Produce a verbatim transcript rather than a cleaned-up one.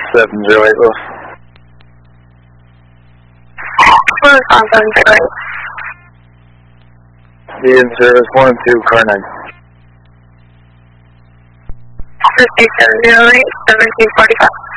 seven zero eight, Lewis. Lewis on seven zero eight. Be in service one and two, car nine. Fifty seven zero eight, seventeen forty five.